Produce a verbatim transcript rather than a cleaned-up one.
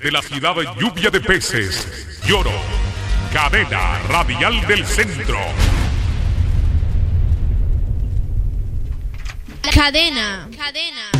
Desde la ciudad lluvia de peces, Lloro, cadena radial del centro. Cadena. Cadena.